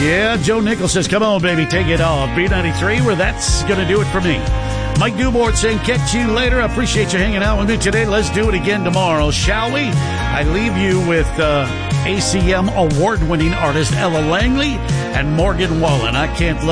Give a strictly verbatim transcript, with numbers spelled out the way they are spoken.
Yeah, Joe Nichols says, come on, baby, take it off. B ninety-three, where that's going to do it for me. Mike Dubort saying, catch you later. I appreciate you hanging out with me today. Let's do it again tomorrow, shall we? I leave you with uh, A C M award-winning artist Ella Langley and Morgan Wallen. I can't love